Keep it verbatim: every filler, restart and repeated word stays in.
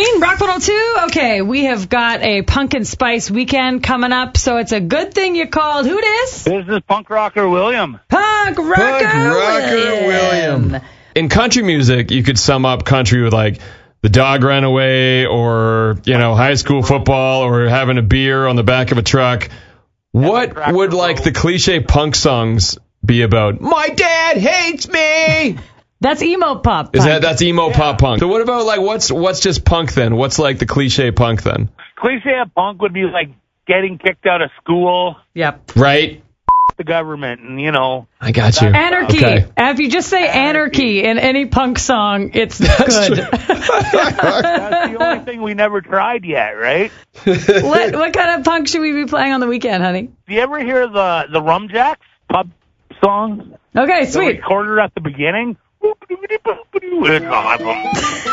Dean, Rock one oh two. Okay, we have got a pumpkin spice weekend coming up, so it's a good thing you called. Who dis? This is Punk Rocker William. Punk Rocker, Punk Rocker William. William. In country music, you could sum up country with like The Dog Ran Away, or, you know, high school football, or having a beer on the back of a truck. What would like the cliche punk songs be about? My dad hates me. That's emo pop punk. Is that that's emo yeah. pop punk? So what about like what's what's just punk then? What's like the cliche punk then? Cliche punk would be like getting kicked out of school. Yep. Right. The government, and you know. I got you. Anarchy. Okay. If you just say anarchy, anarchy in any punk song, it's that's good. That's the only thing we never tried yet, right? what what kind of punk should we be playing on the weekend, honey? Do you ever hear the the Rum Jacks pub song? Okay, sweet. The recorder at the beginning. It's awesome.